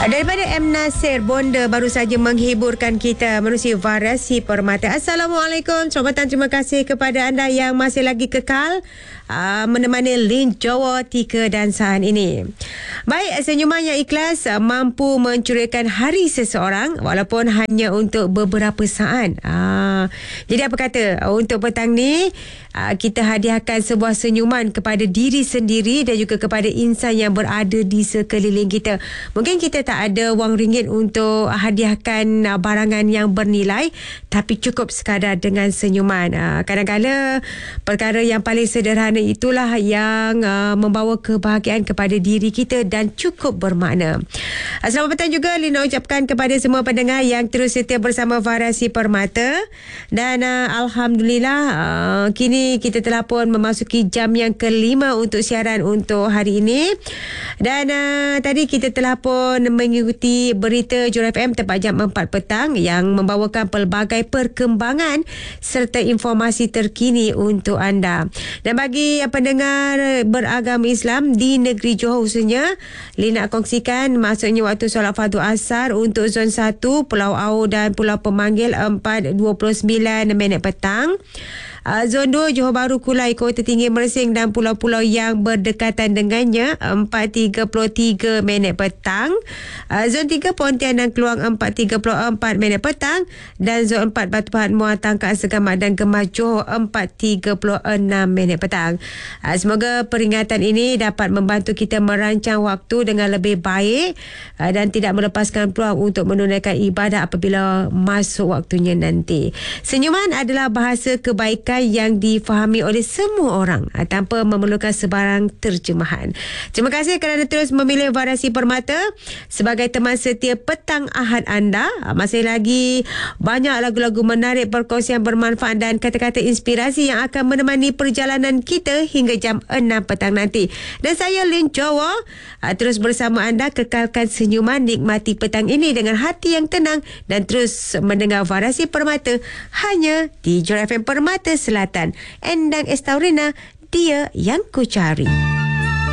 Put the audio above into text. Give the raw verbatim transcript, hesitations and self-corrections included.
Daripada M. Nasir, Bonda baru saja menghiburkan kita menerusi Variasi Permata. Assalamualaikum. Selamat petang, terima kasih kepada anda yang masih lagi kekal uh, menemani Link Jawa Tika dan Sahan ini. Baik, senyuman yang ikhlas uh, mampu mencuriakan hari seseorang walaupun hanya untuk beberapa saat. Uh, jadi apa kata, uh, untuk petang ni uh, kita hadiahkan sebuah senyuman kepada diri sendiri dan juga kepada insan yang berada di sekeliling kita. Mungkin kita tak ada wang ringgit untuk hadiahkan uh, barangan yang bernilai, tapi cukup sekadar dengan senyuman. Uh, kadang-kadang perkara yang paling sederhana itulah yang uh, membawa kebahagiaan kepada diri kita dan cukup bermakna. Uh, selamat petang juga Lina ucapkan kepada semua pendengar yang terus setia bersama Variasi Permata. Dan uh, Alhamdulillah uh, kini kita telah pun memasuki jam yang kelima untuk siaran untuk hari ini. Dan uh, tadi kita telah pun mengikuti berita Jura F M tepat jam empat petang yang membawakan pelbagai perkembangan serta informasi terkini untuk anda. Dan bagi pendengar beragama Islam di negeri Johor khususnya, Lina kongsikan maksudnya waktu solat fardu asar untuk zon satu Pulau Au dan Pulau Pemanggil empat dua puluh sembilan minit petang. Uh, Zon dua Johor Bahru, Kulai, Kota Tinggi Mersing dan pulau-pulau yang berdekatan dengannya empat tiga puluh tiga minit petang. Uh, zon tiga Pontianak Keluang empat tiga puluh empat minit petang dan Zon empat Batu Pahat Muar Tangkak Segamat dan Gemah Johor empat tiga puluh enam minit petang. Uh, semoga peringatan ini dapat membantu kita merancang waktu dengan lebih baik uh, dan tidak melepaskan peluang untuk menunaikan ibadah apabila masuk waktunya nanti. Senyuman adalah bahasa kebaikan yang difahami oleh semua orang tanpa memerlukan sebarang terjemahan. Terima kasih kerana terus memilih Variasi Permata sebagai teman setia petang Ahad anda. Masih lagi banyak lagu-lagu menarik, perkongsian bermanfaat dan kata-kata inspirasi yang akan menemani perjalanan kita hingga jam enam petang nanti. Dan saya Lin Jawa terus bersama anda, kekalkan senyuman, nikmati petang ini dengan hati yang tenang dan terus mendengar Variasi Permata hanya di Jura F M Permata Selatan. Endang Estaurina, dia yang ku cari.